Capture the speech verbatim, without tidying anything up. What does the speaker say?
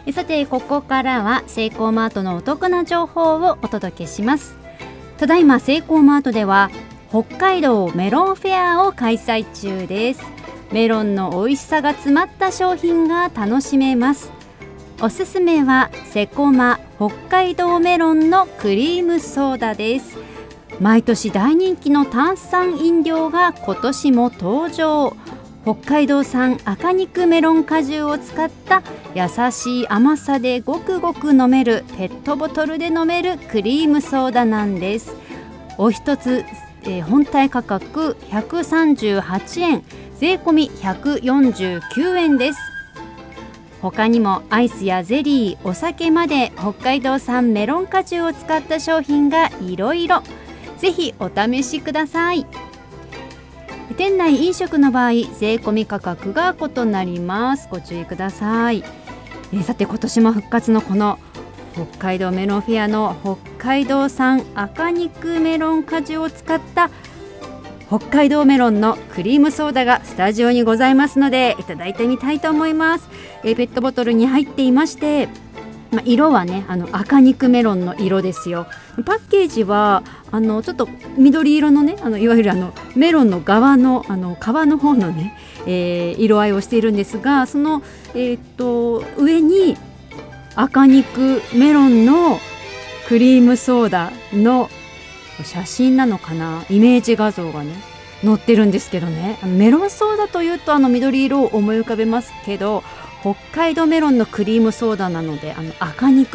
えさてここからはセイコーマートのお得な情報をお届けします。ただいまセイコーマートでは北海道メロンフェアを開催中です。メロンの美味しさが詰まった商品が楽しめます。おすすめはセコマ北海道メロンのクリームソーダです。毎年大人気の炭酸飲料が今年も登場。北海道産赤肉メロン果汁を使った優しい甘さでごくごく飲めるペットボトルで飲めるクリームソーダなんです。お一つ、えー、本体価格ひゃくさんじゅうはちえん、税込みひゃくよんじゅうきゅうえんです。他にもアイスやゼリー、お酒まで北海道産メロン果汁を使った商品がいろいろ。ぜひお試しください。店内飲食の場合税込み価格が異なります。ご注意ください。えー、さて今年も復活のこの北海道メロンフェアの北海道産赤肉メロン果汁を使った北海道メロンのクリームソーダがスタジオにございますのでいただいてみたいと思います。えー、ペットボトルに入っていまして、まあ、色はねあの赤肉メロンの色ですよ。パッケージはあのちょっと緑色のねあのいわゆるあのメロンの側のあの皮の方のね、えー、色合いをしているんですが、その、えー、っと上に赤肉メロンのクリームソーダの写真なのかな、イメージ画像がね載ってるんですけどね、メロンソーダというとあの緑色を思い浮かべますけど、北海道メロンのクリームソーダなのであの赤肉